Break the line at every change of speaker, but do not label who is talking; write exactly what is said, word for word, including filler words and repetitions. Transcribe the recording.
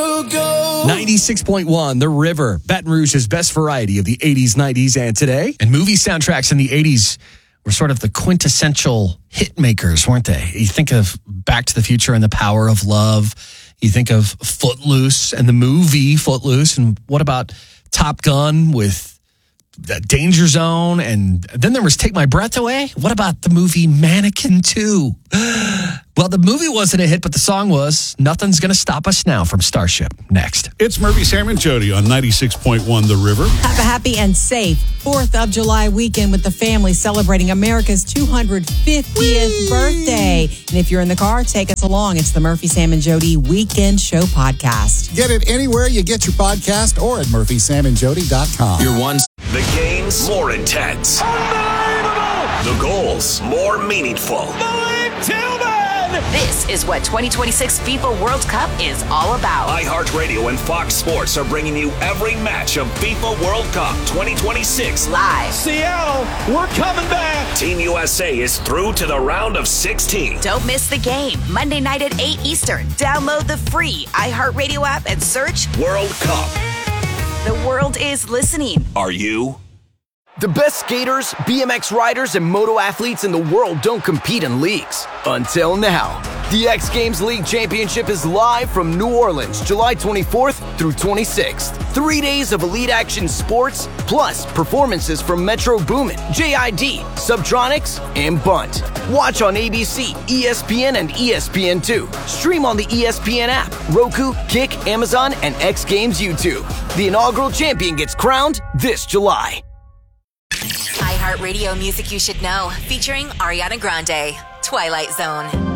to go.
ninety-six point one, The River, Baton Rouge's best variety of the eighties, nineties, and today. And movie soundtracks in the eighties were sort of the quintessential hit makers, weren't they? You think of Back to the Future and The Power of Love. You think of Footloose and the movie Footloose. And what about Top Gun with Danger Zone? And then there was Take My Breath Away. What about the movie Mannequin two? Well, the movie wasn't a hit, but the song was. Nothing's Gonna Stop Us Now from Starship. Next.
It's Murphy, Sam, and Jody on ninety-six point one The River.
Have a happy and safe fourth of July weekend with the family celebrating America's two hundred fiftieth Whee! Birthday. And if you're in the car, take us along. It's the Murphy, Sam, and Jody Weekend Show Podcast.
Get it anywhere you get your podcast or at murphy sam and jody dot com.
Your one. The games more intense. Unbelievable! The goals more meaningful. Malik Tillman!
This is what twenty twenty-six FIFA World Cup is all about.
iHeartRadio and Fox Sports are bringing you every match of FIFA World Cup twenty twenty-six.
Live.
Seattle, we're coming back.
Team U S A is through to the round of sixteen.
Don't miss the game. Monday night at eight Eastern. Download the free iHeartRadio app and search
World Cup.
The world is listening.
Are you?
The best skaters, B M X riders, and moto athletes in the world don't compete in leagues. Until now. The X Games League Championship is live from New Orleans, July twenty-fourth through twenty-sixth. Three days of elite action sports, plus performances from Metro Boomin, J I D, Subtronics, and Bunt. Watch on A B C, E S P N, and E S P N two. Stream on the E S P N app, Roku, Kick, Amazon, and X Games YouTube. The inaugural champion gets crowned this July.
iHeartRadio Music You Should Know, featuring Ariana Grande, Twilight Zone.